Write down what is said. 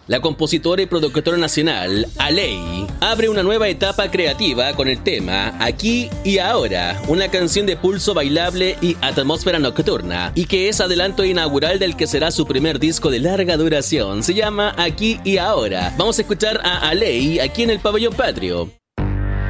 La compositora y productora nacional, Alei, abre una nueva etapa creativa con el tema Aquí y Ahora, una canción de pulso bailable y atmósfera nocturna, y que es adelanto inaugural del que será su primer disco de larga duración. Se llama Aquí y Ahora. Vamos a escuchar a Alei aquí en el Pabellón Patrio.